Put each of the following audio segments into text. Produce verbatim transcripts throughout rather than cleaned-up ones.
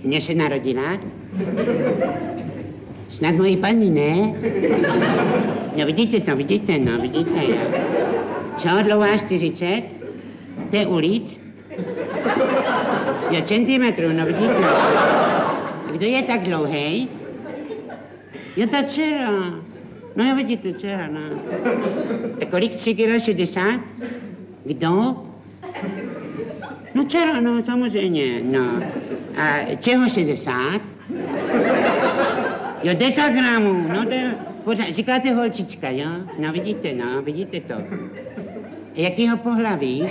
Mně se narodila? Snad mojí paní, ne? No vidíte to, vidíte, no vidíte, jo. Co, dlouhá čtyřicet? To je ulic? Jo, centimetrů, no vidíte. Kdo je tak dlouhej? Jo, ta dcera. No jo, vidíte, dcera, no. A kolik, tři kilo šedesát? Kdo? No dcera, no, samozřejmě, no. A čeho šedesát? Jo, dekagramů, no to pořád, říkáte holčička, jo? No vidíte, no, vidíte to. Jakýho pohlaví?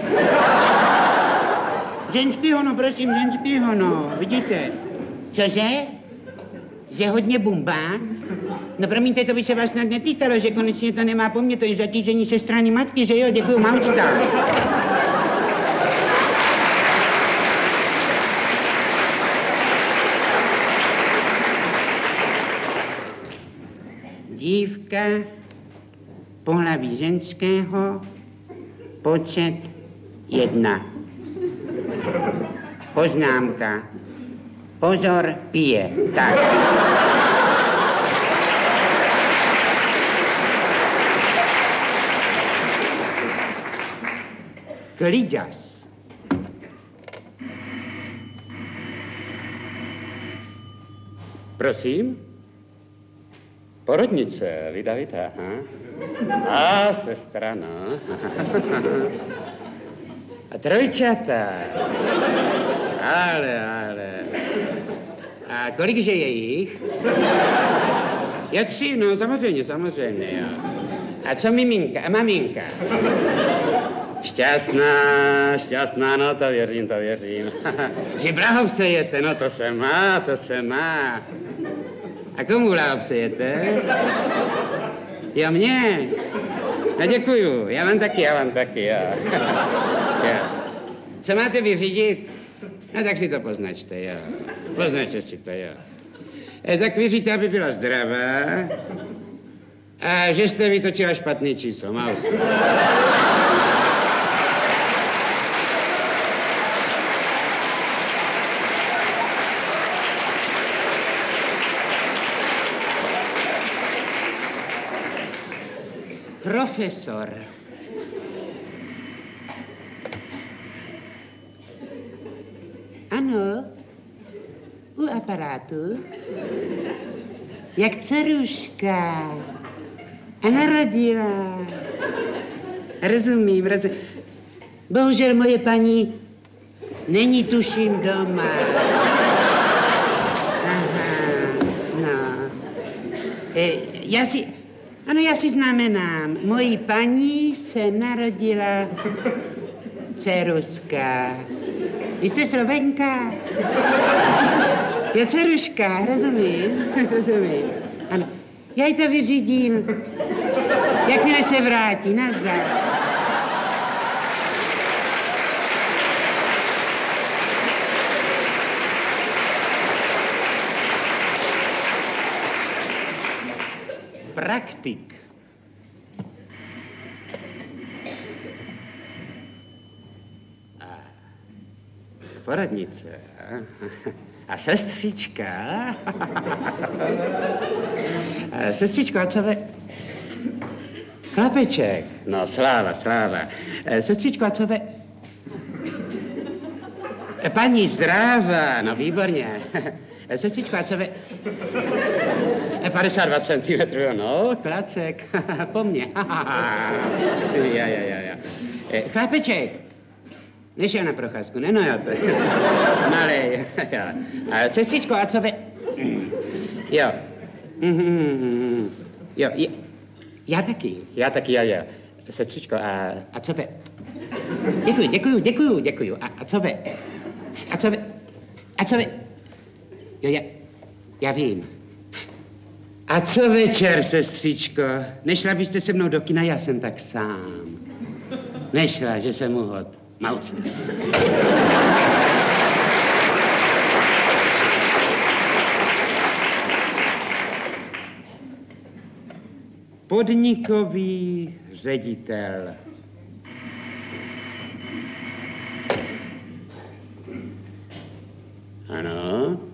Ženskýho, no prosím, ženskýho, no, vidíte. Cože? Že hodně bumba? No promiňte, to by se vás snad netýkalo, že konečně to nemá po mně, to je zatížení se strany matky, že jo, děkuju, maučta. Dívka, pohlaví ženského, počet jedna. Poznámka. Pozor, pije. Tak. Kliďas. Prosím? Porodnice, vydavitá, aha. A sestra, no. A trojčata. Ale, ale. A kolikže je jich? Je tři, no, samozřejmě, samozřejmě, jo. A co miminka a maminka? Šťastná, šťastná, no to věřím, to věřím. Že blahopřejete, no to se má, to se má. A komu blahopřejete? Jo, mně. No děkuju, já vám taky, já vám taky, jo. Jo. Co máte vyřídit? No tak si to poznačte, jo. Poznačte si to, jo. E, tak vyříte, aby byla zdravá a že jste vytočila špatný číslo, Maus. Profesor. Ano, u aparátu. Jak dceruška. A narodila. Rozumím, rozumím. Bohužel moje paní není tuším doma. Aha, no. E, já si... Ano, já si znamenám. Mojí paní se narodila dceruška. Vy jste Slovenka? Je dceruška, rozumím, rozumím. Ano, já jí to vyřídím. Jakmile se vrátí, nazdar. Praktik. A poradnice. A sestřička. A sestřičko, a co ve... Chlapeček. No, sláva, sláva. Sestřičko, a co ve... Paní zdráva, no výborně. Sestřičko, a co ve... padesát dva centimetrů, no, klacek, po mně. ja, ja, ja, ja. Chlapeček, nešel na procházku, ne, no jo, to je malej, jo. A sestřičko, a co ve... Jo. Jo, je, já taky, já taky, já, já. Sestřičko, a, a co ve... Děkuju, děkuju, děkuju, děkuju. A, a co ve... A co ve... A co ve... Jo, já, já vím. A co večer, sestřičko? Nešla byste se mnou do kina, já jsem tak sám. Nešla, že jsem uhod. Mauc. Podnikový ředitel. Ano.